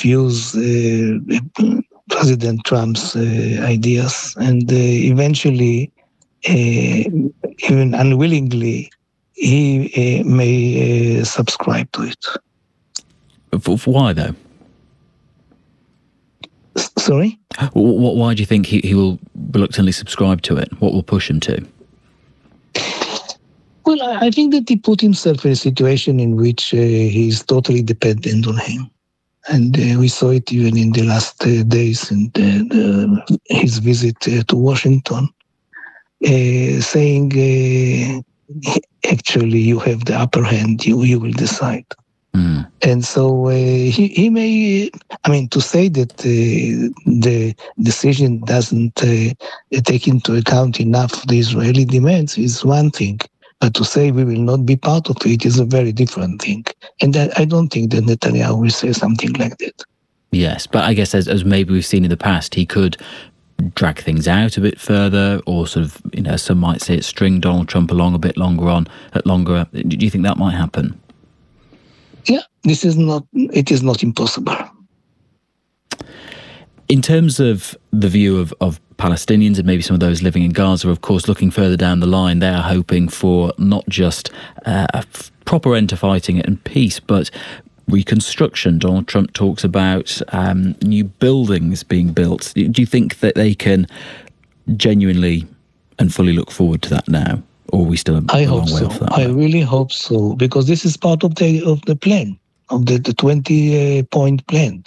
refuse President Trump's ideas, and eventually, even unwillingly, he may subscribe to it. Why, though? Sorry? Why do you think he will reluctantly subscribe to it? What will push him to? Well, I think that he put himself in a situation in which he's totally dependent on him. And we saw it even in the last days in his visit to Washington, saying, actually, you have the upper hand, you will decide. Mm. And so he may, to say that the decision doesn't take into account enough the Israeli demands is one thing. But to say we will not be part of it is a very different thing. And I don't think that Netanyahu will say something like that. Yes, but I guess as maybe we've seen in the past, he could drag things out a bit further, or sort of, some might say it, string Donald Trump along a bit longer. Do you think that might happen? Yeah, it is not impossible. In terms of the view of Palestinians and maybe some of those living in Gaza, of course, looking further down the line, they are hoping for not just a proper end to fighting and peace, but reconstruction. Donald Trump talks about new buildings being built. Do you think that they can genuinely and fully look forward to that now? Or are we still a long way off that? I really hope so, because this is part of the plan, of the 20-point plan.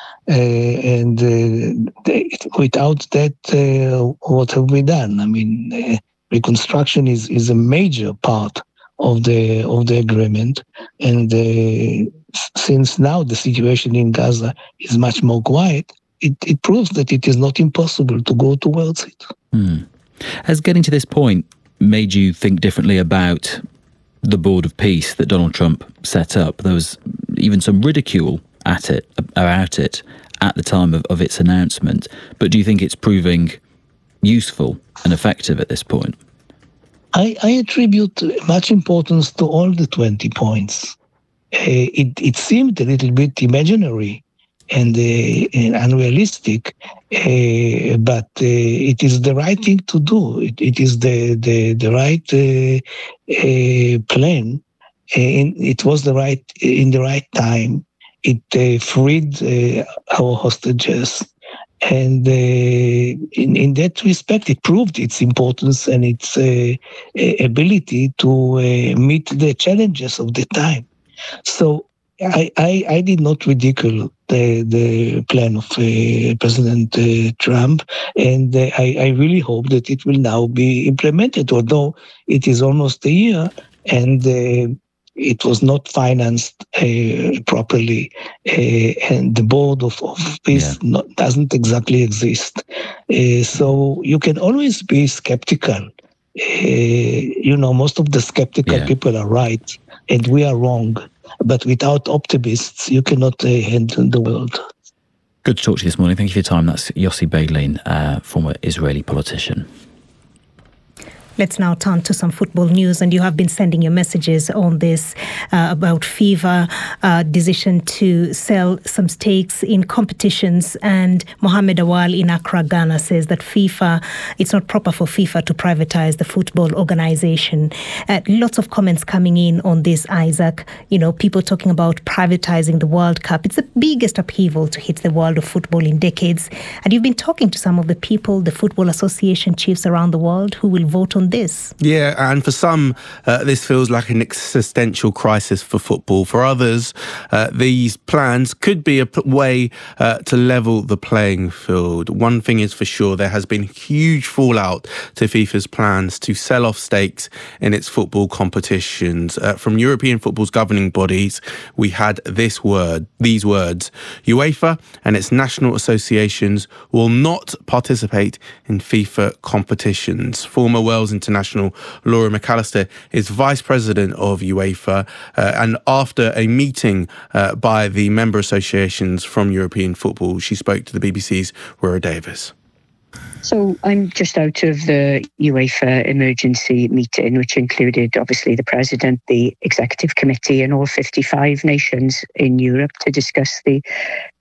Without that, what have we done? Reconstruction is a major part of the agreement, and since now the situation in Gaza is much more quiet, it proves that it is not impossible to go towards it. Has getting to this point made you think differently about the Board of Peace that Donald Trump set up? There was even some ridicule about it at the time of its announcement. But do you think it's proving useful and effective at this point? I attribute much importance to all the 20 points. It seemed a little bit imaginary and unrealistic, but it is the right thing to do. It is the right plan, and it was in the right time. It freed our hostages, and in that respect, it proved its importance and its ability to meet the challenges of the time. So I did not ridicule the plan of President Trump, and I really hope that it will now be implemented, although it is almost a year and it was not financed properly, and the Board of Peace doesn't exactly exist. So you can always be skeptical. Most of the skeptical people are right, and we are wrong. But without optimists, you cannot handle the world. Good to talk to you this morning. Thank you for your time. That's Yossi Beilin, former Israeli politician. Let's now turn to some football news, and you have been sending your messages on this about FIFA decision to sell some stakes in competitions. And Mohamed Awal in Accra, Ghana, says that it's not proper for FIFA to privatize the football organization. Lots of comments coming in on this, Isaac. People talking about privatizing the World Cup. It's the biggest upheaval to hit the world of football in decades. And you've been talking to some of the people, the Football Association chiefs around the world, who will vote on this. Yeah, and for some, this feels like an existential crisis for football. For others, these plans could be a way to level the playing field. One thing is for sure, there has been huge fallout to FIFA's plans to sell off stakes in its football competitions. From European football's governing bodies, we had these words: UEFA and its national associations will not participate in FIFA competitions. Former Wales international Laura McAllister is vice president of UEFA, and after a meeting by the member associations from European football, she spoke to the BBC's Rora Davis. So I'm just out of the UEFA emergency meeting, which included obviously the president, the executive committee and all 55 nations in Europe to discuss the